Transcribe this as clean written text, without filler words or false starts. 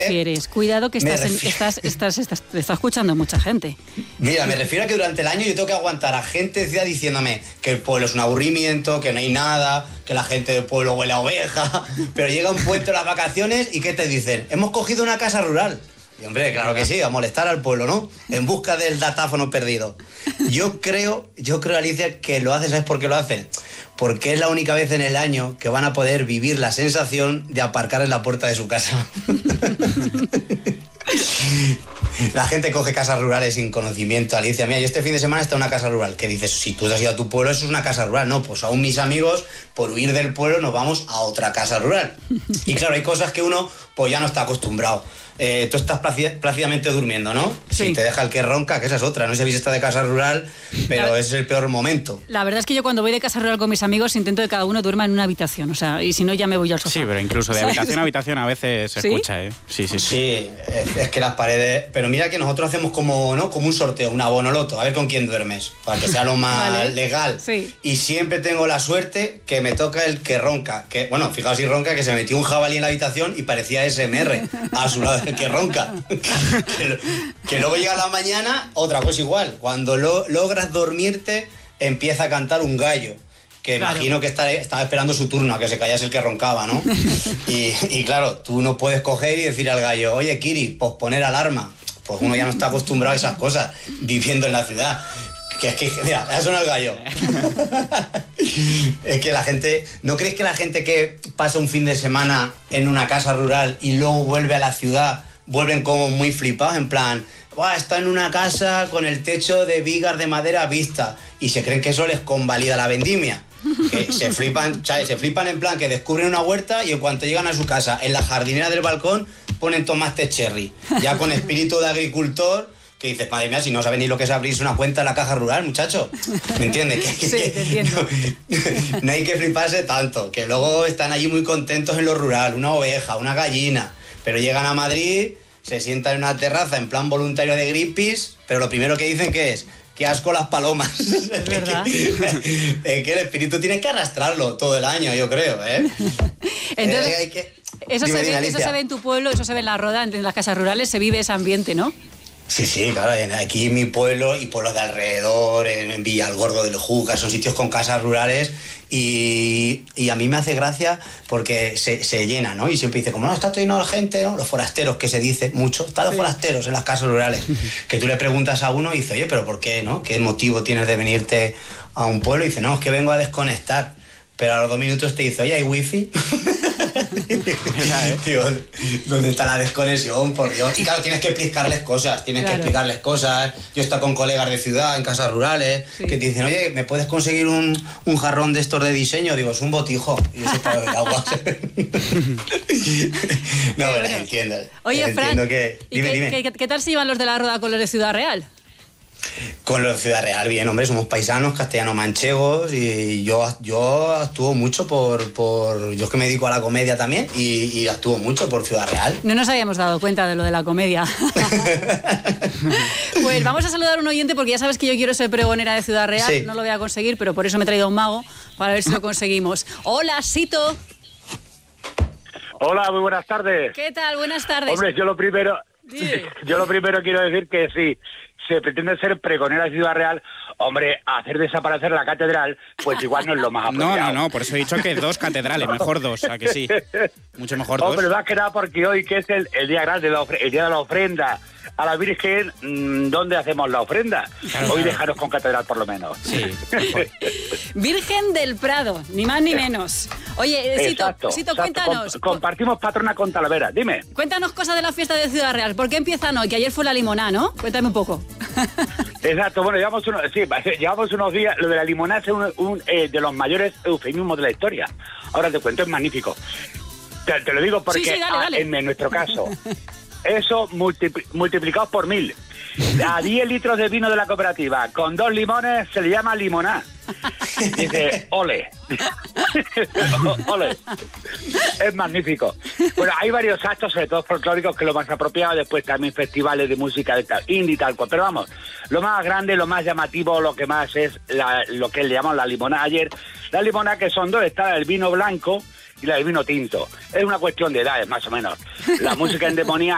refieres? Cuidado que te está escuchando mucha gente. Mira, me refiero a que durante el año yo tengo que aguantar a gente diciéndome que el pueblo es un aburrimiento, que no hay nada, que la gente del pueblo huele a oveja, pero llega un puente de las vacaciones y ¿qué te dicen? Hemos cogido una casa rural. Y hombre, claro que sí, a molestar al pueblo, ¿no? En busca del datáfono perdido. Yo creo, Alicia, que lo hacen, ¿sabes por qué lo hacen? Porque es la única vez en el año que van a poder vivir la sensación de aparcar en la puerta de su casa. La gente coge casas rurales sin conocimiento, Alicia. Mira, yo este fin de semana está en una casa rural. Que dices, si tú has ido a tu pueblo, eso es una casa rural. No, pues aún mis amigos, por huir del pueblo, nos vamos a otra casa rural. Y claro, hay cosas que uno pues ya no está acostumbrado. Tú estás plácidamente durmiendo, ¿no? Sí. Si te deja el que ronca, que esa es otra. No sé si habéis estado de casa rural, pero ese es el peor momento. La verdad es que yo cuando voy de casa rural con mis amigos intento que cada uno duerma en una habitación. O sea, y si no ya me voy al sofá. Sí, pero incluso de habitación a habitación a veces se escucha, ¿eh? Sí. Sí, es que las paredes... Pero mira que nosotros hacemos como un sorteo, un abonoloto, a ver con quién duermes, para que sea lo más legal. Sí. Y siempre tengo la suerte que me toca el que ronca. Que, bueno, fijaos si ronca, que se metió un jabalí en la habitación y parecía SMR a su lado del que ronca. que luego llega la mañana, otra cosa igual. Cuando logras dormirte, empieza a cantar un gallo. Que claro, imagino que estaba esperando su turno a que se callase el que roncaba, ¿no? y claro, tú no puedes coger y decir al gallo, oye, Kiri, posponer alarma. Pues uno ya no está acostumbrado a esas cosas, viviendo en la ciudad. Que es que, mira, ya suena el gallo. Es que la gente... ¿No crees que la gente que pasa un fin de semana en una casa rural y luego vuelve a la ciudad, vuelven como muy flipados, en plan... está en una casa con el techo de vigas de madera vista, y se creen que eso les convalida la vendimia? Que se flipan, ¿sabes? Se flipan en plan que descubren una huerta y en cuanto llegan a su casa, en la jardinera del balcón ponen tomate cherry, ya con espíritu de agricultor, que dices, madre mía, si no sabes ni lo que es abrirse una cuenta en la caja rural, muchacho. ¿Me entiendes? Sí, te entiendo. No hay que fliparse tanto, que luego están allí muy contentos en lo rural, una oveja, una gallina, pero llegan a Madrid, se sientan en una terraza en plan voluntario de Greenpeace, pero lo primero que dicen que es, qué asco las palomas. Es verdad. Es que el espíritu tienes que arrastrarlo todo el año, yo creo, ¿eh? Entonces, eso se ve en tu pueblo, eso se ve en la Roda, en las casas rurales, se vive ese ambiente, ¿no? Sí, claro, aquí en mi pueblo y pueblos de alrededor, en Villalgordo del Júcar, son sitios con casas rurales y a mí me hace gracia porque se llena, ¿no? Y siempre dice, como no, está todo lleno de gente, ¿no? Los forasteros, que se dice mucho, están los forasteros en las casas rurales, que tú le preguntas a uno y dice, oye, ¿pero por qué, no? ¿Qué motivo tienes de venirte a un pueblo? Y dice, no, es que vengo a desconectar. Pero a los 2 minutos te dice, oye, ¿hay wifi? Tío, ¿dónde está la desconexión? Por Dios. Y claro, tienes que explicarles cosas, que explicarles cosas. Yo he estado con colegas de ciudad, en casas rurales, que te dicen, oye, ¿me puedes conseguir un jarrón de estos de diseño? Digo, es un botijo. Y eso para beber agua. No, pero entiendo. Oye, Fran, dime. ¿qué tal se llevan los de la Roda con los de Ciudad Real? Con los de Ciudad Real, bien, hombre, somos paisanos, castellano-manchegos, y yo actúo mucho yo es que me dedico a la comedia también, y actúo mucho por Ciudad Real. No nos habíamos dado cuenta de lo de la comedia. Pues vamos a saludar a un oyente, porque ya sabes que yo quiero ser pregonera de Ciudad Real, sí. No lo voy a conseguir, pero por eso me he traído a un mago, para ver si lo conseguimos. Hola, Sito. Hola, muy buenas tardes. ¿Qué tal? Buenas tardes. Hombre, yo lo primero quiero decir que sí, se pretende ser pregonera de Ciudad Real, hombre, hacer desaparecer la catedral, pues igual no es lo más apropiado. No, por eso he dicho que 2 catedrales, mejor 2, ¿a que sí? Mucho mejor 2. Hombre, más que nada porque hoy, que es el día grande, el día de la ofrenda a la Virgen, ¿dónde hacemos la ofrenda? Claro, hoy dejaros con catedral, por lo menos. Sí. Virgen del Prado, ni más ni menos. Oye, Sito, cuéntanos. Compartimos patrona con Talavera, dime. Cuéntanos cosas de la fiesta de Ciudad Real. ¿Por qué empiezan hoy? Que ayer fue la limonada, ¿no? Cuéntame un poco. Exacto, bueno, llevamos unos días. Lo de la limonada es un de los mayores eufemismos de la historia. Ahora te cuento, es magnífico. Te lo digo porque dale. En nuestro caso, eso multiplicados por 1000. A 10 litros de vino de la cooperativa con 2 limones se le llama limoná. Dice, ole. Ole. Es magnífico. Bueno, hay varios actos, sobre todo folclóricos, que es lo más apropiado. Después también festivales de música de indie y tal cual. Pero vamos, lo más grande, lo más llamativo, lo que más es lo que le llamamos la limonada ayer. La limonada, que son 2, está el vino blanco y la del vino tinto. Es una cuestión de edades, más o menos. La música endemoniada